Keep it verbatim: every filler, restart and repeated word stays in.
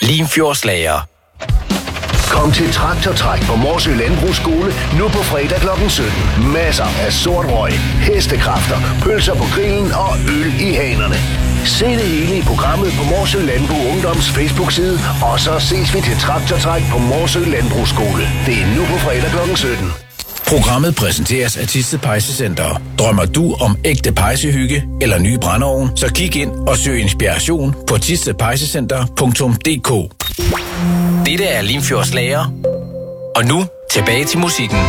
Limfjordslager. Kom til Traktortræk på Morsø Landbrugsskole nu på fredag klokken sytten. Masser af sort røg, hestekræfter, pølser på grillen og øl i hanerne. Se det hele i programmet på Morsø Landbrug Ungdoms Facebook-side, og så ses vi til Traktortræk på Morsø Landbrugsskole. Det er nu på fredag klokken sytten. Programmet præsenteres af Thisted Pejsecenter. Drømmer du om ægte pejsehygge eller ny brændeovn, så kig ind og søg inspiration på thisted pejsecenter punktum d k. Dette er Limfjords Lager. Og nu tilbage til musikken.